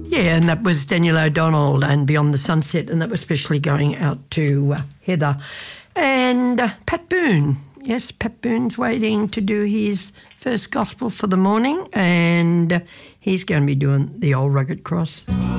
Yeah, and that was Daniel O'Donnell and Beyond the Sunset, and that was especially going out to Heather. And Pat Boone. Yes, Pat Boone's waiting to do his first gospel for the morning, and he's going to be doing the Old Rugged Cross.